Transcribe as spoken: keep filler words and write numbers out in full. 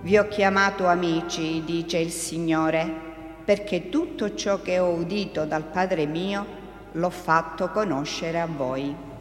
Vi ho chiamato amici, dice il Signore, perché tutto ciò che ho udito dal Padre mio l'ho fatto conoscere a voi.